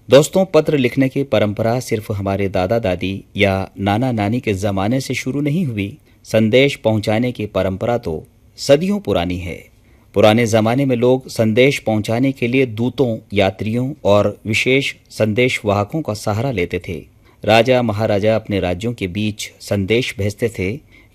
दोस्तों, पत्र लिखने की परंपरा सिर्फ हमारे दादा दादी या नाना नानी के जमाने से शुरू नहीं हुई। संदेश पहुंचाने की परंपरा तो सदियों पुरानी है। पुराने जमाने में लोग संदेश पहुंचाने के लिए दूतों, यात्रियों और विशेष संदेश वाहकों का सहारा लेते थे। राजा महाराजा अपने राज्यों के बीच संदेश भेजते थे।